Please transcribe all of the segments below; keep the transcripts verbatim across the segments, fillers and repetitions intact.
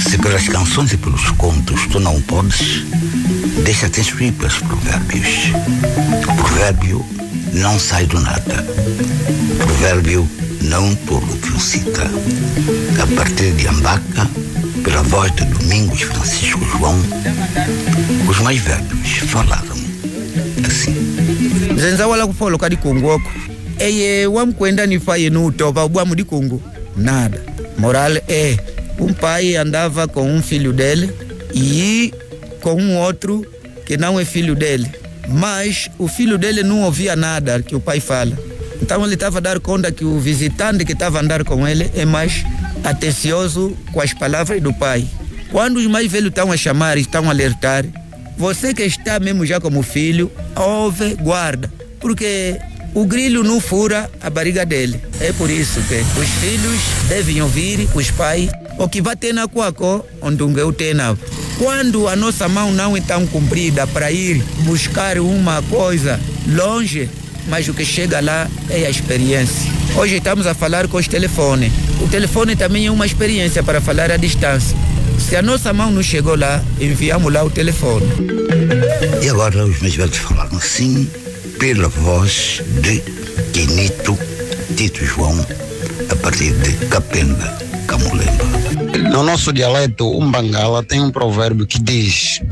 Se pelas canções e pelos contos tu não podes, deixa-te instruir pelos provérbios. O provérbio não sai do nada. O provérbio não tolo que o cita. A partir de Ambaca, pela voz de Domingos Francisco João, os mais velhos falaram assim. Zenza wala kufolo kadi kongoko. Eye wamkwenda nifaye no topa ubwamu de Congo. Nada. Moral é, um pai andava com um filho dele e com um outro que não é filho dele. Mas o filho dele não ouvia nada que o pai fala. Então ele estava a dar conta que o visitante que estava a andar com ele é mais atencioso com as palavras do pai. Quando os mais velhos estão a chamar e estão a alertar, você que está mesmo já como filho, ouve, guarda. Porque o grilo não fura a barriga dele. É por isso que os filhos devem ouvir os pais. O que vai ter na cuaco, onde o tem na. Quando a nossa mão não é tão comprida para ir buscar uma coisa longe, mas o que chega lá é a experiência. Hoje estamos a falar com os telefones. O telefone também é uma experiência para falar à distância. Se a nossa mão não chegou lá, enviamos lá o telefone. E agora os mais velhos falaram assim, pela voz de Quinito Tito João, a partir de Capenga, Camulemba. No nosso dialeto, um bangala tem um provérbio que diz: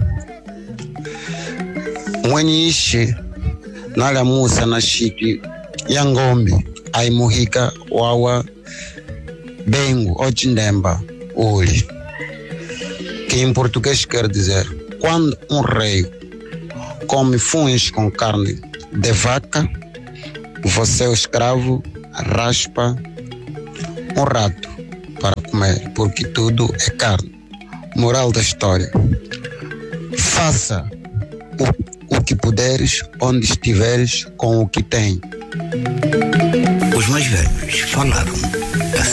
Wenishi nalamusa na chique yangombe aimuhika wawa bengo ochindemba uli. Que em português quer dizer: quando um rei come funs com carne de vaca, você, o escravo, raspa um rato para comer, porque tudo é carne. Moral da história: faça o, o que puderes, onde estiveres, com o que tem. Os mais velhos falaram